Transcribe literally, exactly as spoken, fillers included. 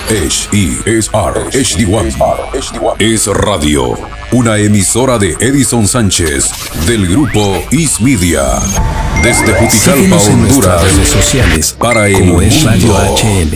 H E S R H D uno. Es Radio, una emisora de Edison Sánchez del grupo Is Media. Desde Juticalpa, Síguenos en nuestras Honduras, redes sociales para el como Es Radio mundo. H M.